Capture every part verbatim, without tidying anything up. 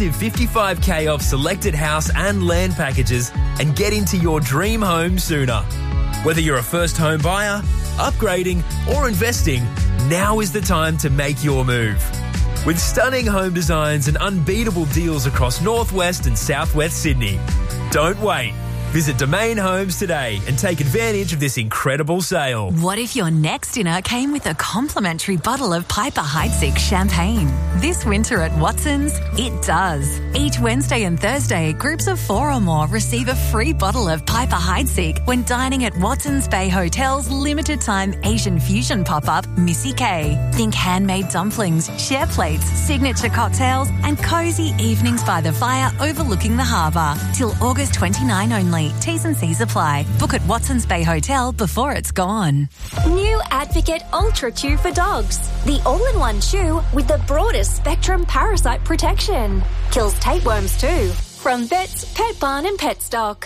massive fifty-five K off selected house and land packages and get into your dream home sooner. Whether you're a first home buyer, upgrading or investing, now is the time to make your move. With stunning home designs and unbeatable deals across northwest and southwest Sydney. Don't wait. Visit Domain Homes today and take advantage of this incredible sale. What if your next dinner came with a complimentary bottle of Piper Heidsieck champagne? This winter at Watson's, it does. Each Wednesday and Thursday, groups of four or more receive a free bottle of Piper Heidsieck when dining at Watson's Bay Hotel's limited-time Asian fusion pop-up, Missy K. Think handmade dumplings, share plates, signature cocktails and cosy evenings by the fire overlooking the harbour. Till August twenty-ninth only. T's and C's apply. Book at Watson's Bay Hotel before it's gone. New Advocate Ultra Chew for dogs. The all-in-one chew with the broadest spectrum parasite protection. Kills tapeworms too. From Vets, Pet Barn and Pet Stock.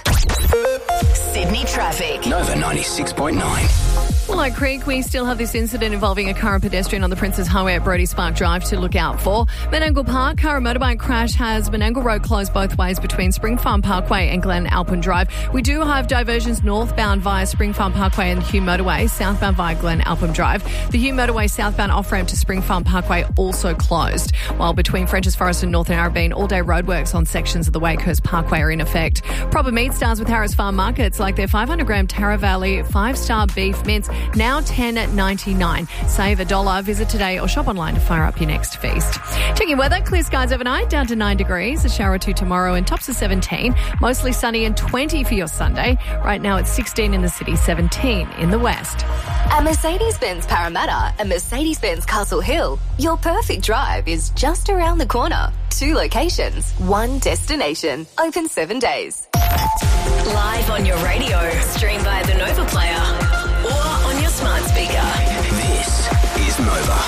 Sydney traffic. Nova ninety-six point nine. Willow Creek, we still have this incident involving a car and pedestrian on the Princes Highway at Brodie Spark Drive to look out for. Menangle Park, car and motorbike crash has Menangle Road closed both ways between Spring Farm Parkway and Glen Alpin Drive. We do have diversions northbound via Spring Farm Parkway and the Hume Motorway, southbound via Glen Alpin Drive. The Hume Motorway southbound off-ramp to Spring Farm Parkway also closed, while between Frenchs Forest and North Narrabeen, all-day roadworks on sections of the Wakehurst Parkway are in effect. Proper meat stars with Harris Farm Markets, like their five hundred gram Tara Valley five-star beef mince, now ten ninety-nine. Save a dollar. Visit today or shop online to fire up your next feast. Checking weather, clear skies overnight, down to nine degrees. A shower or two tomorrow and tops of seventeen. Mostly sunny and twenty for your Sunday. Right now it's sixteen in the city, seventeen in the west. At Mercedes-Benz Parramatta and Mercedes-Benz Castle Hill, your perfect drive is just around the corner. Two locations, one destination. Open seven days. Live on your radio, stream via the Nova Player or on your smart speaker. This is Nova.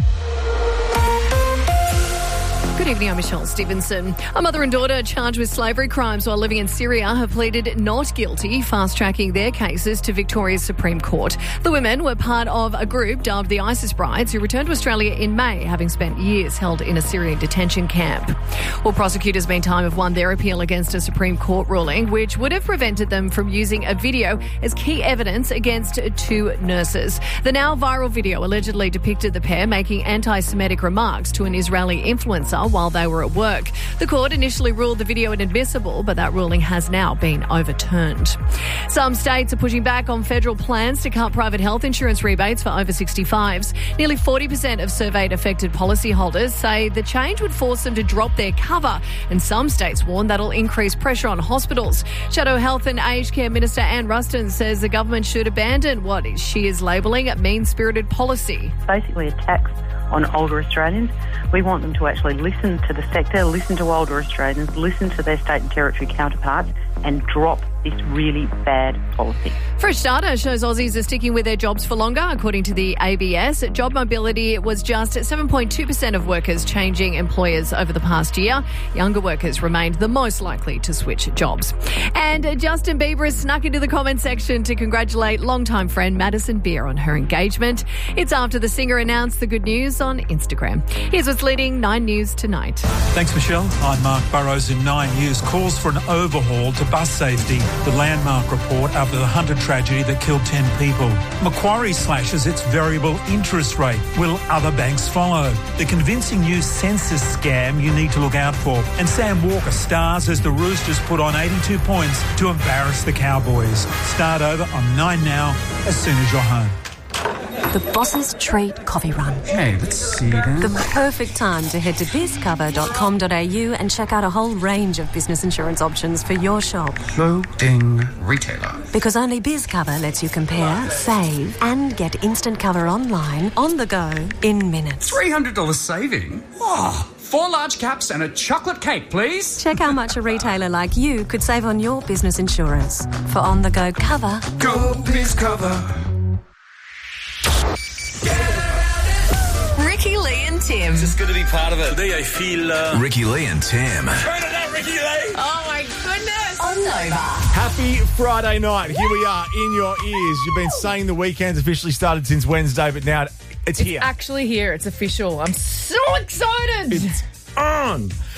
Good evening, I'm Michelle Stevenson. A mother and daughter charged with slavery crimes while living in Syria have pleaded not guilty, fast-tracking their cases to Victoria's Supreme Court. The women were part of a group dubbed the ISIS Brides who returned to Australia in May, having spent years held in a Syrian detention camp. Well, prosecutors, meantime, have won their appeal against a Supreme Court ruling which would have prevented them from using a video as key evidence against two nurses. The now viral video allegedly depicted the pair making anti-Semitic remarks to an Israeli influencer while they were at work. The court initially ruled the video inadmissible, but that ruling has now been overturned. Some states are pushing back on federal plans to cut private health insurance rebates for over sixty-fives. Nearly forty percent of surveyed affected policyholders say the change would force them to drop their cover, and some states warn that'll increase pressure on hospitals. Shadow Health and Aged Care Minister Anne Ruston says the government should abandon what she is labelling a mean-spirited policy. Basically a tax on older Australians. We want them to actually listen to the sector, listen to older Australians, listen to their state and territory counterparts and drop this really bad policy. Fresh data shows Aussies are sticking with their jobs for longer. According to the A B S, job mobility was just seven point two percent of workers changing employers over the past year. Younger workers remained the most likely to switch jobs. And Justin Bieber has snuck into the comment section to congratulate longtime friend Madison Beer on her engagement. It's after the singer announced the good news on Instagram. Here's what's leading Nine News tonight. Thanks, Michelle. I'm Mark Burrows in Nine News. Calls for an overhaul to bus safety. The Landmark report after the Hunter tragedy that killed ten people. Macquarie slashes its variable interest rate. Will other banks follow? The convincing new census scam you need to look out for. And Sam Walker stars as the Roosters put on eighty-two points to embarrass the Cowboys. Start over on Nine Now as soon as you're home. The Boss's Treat Coffee Run. Hey, let's see then. The perfect time to head to biz cover dot com dot a u and check out a whole range of business insurance options for your shop. Loading retailer. Because only BizCover lets you compare, save, and get instant cover online, on the go, in minutes. three hundred dollars saving? Oh, four large caps and a chocolate cake, please. Check how much a retailer like you could save on your business insurance. For on-the-go cover, go BizCover. Ricky Lee and Tim. Just good to be part of it. Today I feel... Uh... Ricky Lee and Tim. Turn it up, Ricky Lee. Oh, my goodness. On Nova. Happy Friday night. Here we are in your ears. You've been saying the weekend's officially started since Wednesday, but now it's, it's here. It's actually here. It's official. I'm so excited. It's on.